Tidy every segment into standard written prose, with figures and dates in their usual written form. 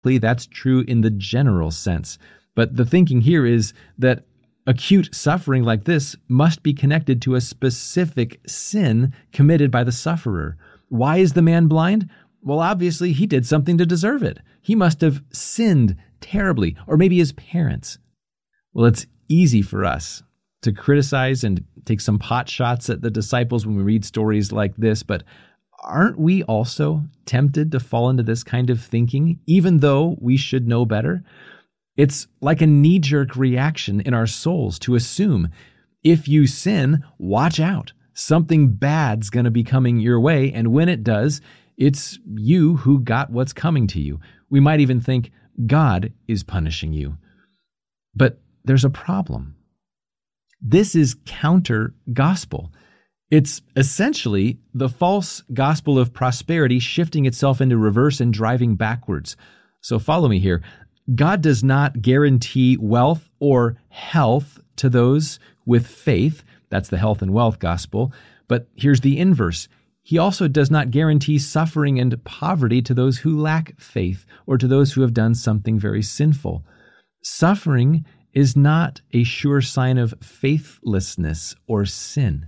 That's true in the general sense. But the thinking here is that acute suffering like this must be connected to a specific sin committed by the sufferer. Why is the man blind? Well, obviously, he did something to deserve it. He must have sinned terribly, or maybe his parents. Well, it's easy for us to criticize and take some pot shots at the disciples when we read stories like this, but aren't we also tempted to fall into this kind of thinking, even though we should know better? It's like a knee-jerk reaction in our souls to assume if you sin, watch out. Something bad's going to be coming your way, and when it does, it's you who got what's coming to you. We might even think God is punishing you. But there's a problem. This is counter-gospel. It's essentially the false gospel of prosperity shifting itself into reverse and driving backwards. So follow me here. God does not guarantee wealth or health to those with faith. That's the health and wealth gospel. But here's the inverse. He also does not guarantee suffering and poverty to those who lack faith or to those who have done something very sinful. Suffering is not a sure sign of faithlessness or sin.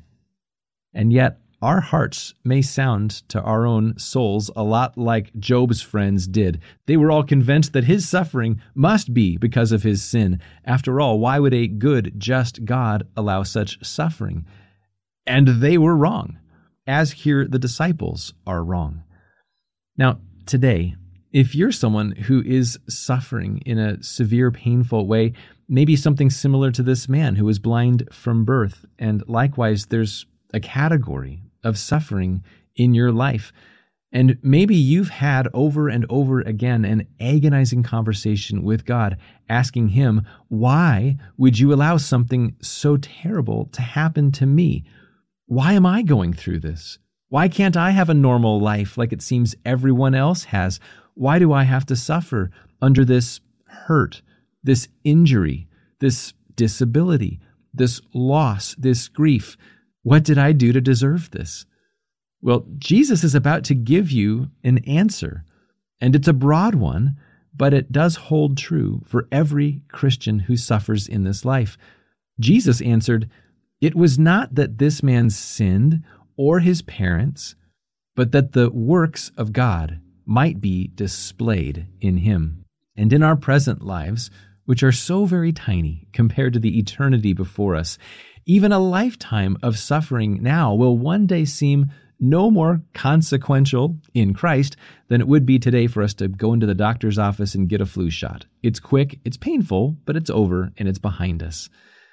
And yet, our hearts may sound to our own souls a lot like Job's friends did. They were all convinced that his suffering must be because of his sin. After all, why would a good, just God allow such suffering? And they were wrong, as here the disciples are wrong. Now, today, if you're someone who is suffering in a severe, painful way, maybe something similar to this man who was blind from birth, and likewise there's a category of suffering in your life. And maybe you've had over and over again an agonizing conversation with God, asking him, why would you allow something so terrible to happen to me? Why am I going through this? Why can't I have a normal life like it seems everyone else has? Why do I have to suffer under this hurt, this injury, this disability, this loss, this grief? What did I do to deserve this? Well, Jesus is about to give you an answer, and it's a broad one, but it does hold true for every Christian who suffers in this life. Jesus answered, "It was not that this man sinned or his parents, but that the works of God might be displayed in him." And in our present lives, which are so very tiny compared to the eternity before us, even a lifetime of suffering now will one day seem no more consequential in Christ than it would be today for us to go into the doctor's office and get a flu shot. It's quick, it's painful, but it's over and it's behind us.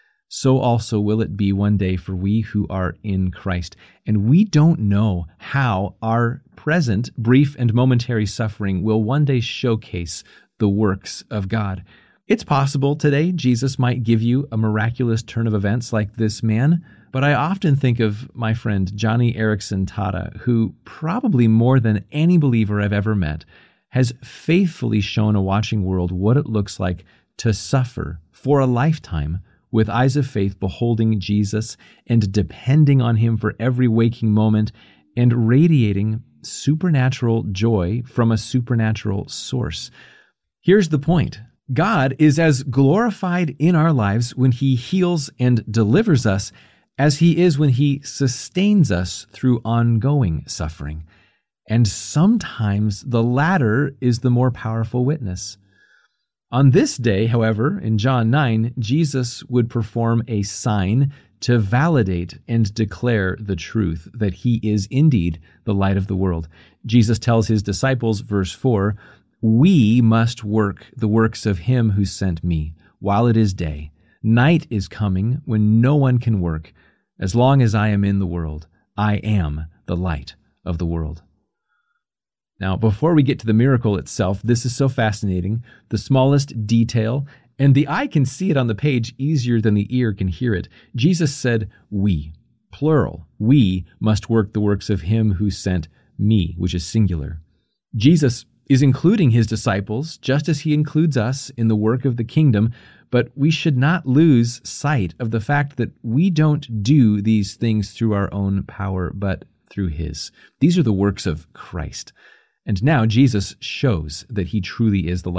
So also will it be one day for we who are in Christ. And we don't know how our present brief and momentary suffering will one day showcase the works of God. It's possible today Jesus might give you a miraculous turn of events like this man, but I often think of my friend Johnny Erickson Tata, who probably more than any believer I've ever met has faithfully shown a watching world what it looks like to suffer for a lifetime with eyes of faith beholding Jesus and depending on him for every waking moment and radiating supernatural joy from a supernatural source. Here's the point. God is as glorified in our lives when he heals and delivers us as he is when he sustains us through ongoing suffering. And sometimes the latter is the more powerful witness. On this day, however, in John 9, Jesus would perform a sign to validate and declare the truth that he is indeed the light of the world. Jesus tells his disciples, verse 4, "We must work the works of him who sent me while it is day. Night is coming when no one can work. As long as I am in the world, I am the light of the world." Now, before we get to the miracle itself, this is so fascinating. The smallest detail, and the eye can see it on the page easier than the ear can hear it. Jesus said, "We," plural. "We must work the works of him who sent me," which is singular. Jesus is including his disciples just as he includes us in the work of the kingdom, but we should not lose sight of the fact that we don't do these things through our own power, but through his. These are the works of Christ. And now Jesus shows that he truly is the